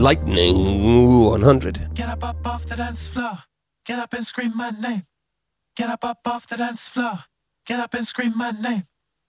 Lightning 100. Get up off the dance floor. Get up and scream my name. Get up off the dance floor. Get up and scream my name.